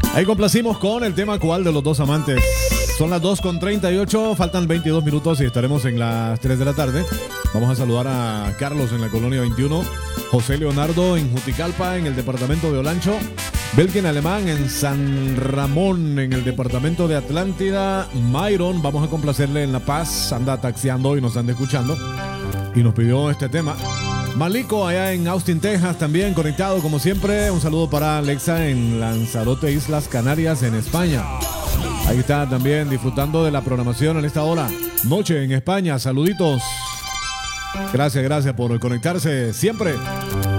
Ahí complacimos con el tema ¿Cuál de los dos amantes? Son las 2:38, faltan 22 minutos y estaremos en las 3 de la tarde. Vamos a saludar a Carlos en la Colonia 21, José Leonardo en Juticalpa, en el departamento de Olancho, Belkin Alemán en San Ramón, en el departamento de Atlántida, Myron, vamos a complacerle en La Paz, anda taxiando y nos anda escuchando y nos pidió este tema. Malico allá en Austin, Texas, también conectado como siempre. Un saludo para Alexa en Lanzarote, Islas Canarias, en España. Ahí está también disfrutando de la programación en esta hora. Noche en España, saluditos. Gracias por conectarse siempre.